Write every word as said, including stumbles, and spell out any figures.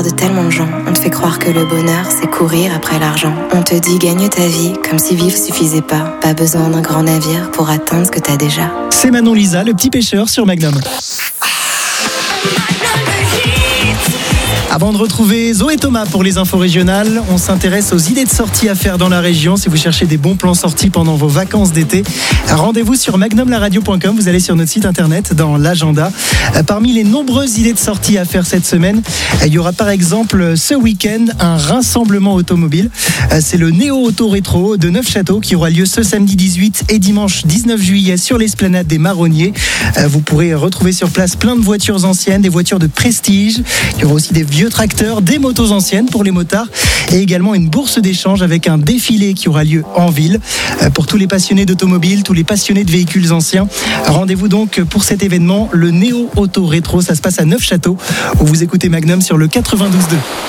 de tellement de gens. On te fait croire que le bonheur, c'est courir après l'argent. On te dit gagne ta vie, comme si vivre suffisait pas. Pas besoin d'un grand navire pour atteindre ce que t'as déjà. C'est Manon Lisa, le petit pêcheur sur Magnum. Avant de retrouver Zoé Thomas pour les infos régionales, on s'intéresse aux idées de sortie à faire dans la région. Si vous cherchez des bons plans sortis pendant vos vacances d'été, rendez-vous sur magnum la radio point com. Vous allez sur notre site internet dans l'agenda. Parmi les nombreuses idées de sortie à faire cette semaine, il y aura par exemple ce week-end un rassemblement automobile. C'est le Néo Auto Rétro de Neufchâteau qui aura lieu ce samedi dix-huit et dimanche dix-neuf juillet sur l'esplanade des Marronniers. Vous pourrez retrouver sur place plein de voitures anciennes, des voitures de prestige. Il y aura aussi des vieux tracteurs, des motos anciennes pour les motards et également une bourse d'échange avec un défilé qui aura lieu en ville. Pour tous les passionnés d'automobile, tous les passionnés de véhicules anciens, rendez-vous donc pour cet événement, le Néo Auto Rétro. Ça se passe à Neufchâteau où vous écoutez Magnum sur le quatre-vingt-douze deux.